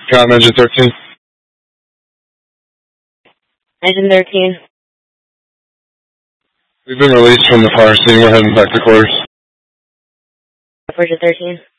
Count engine 13. Engine 13. We've been released from the fire scene. We're heading back to quarters. Fortune 13.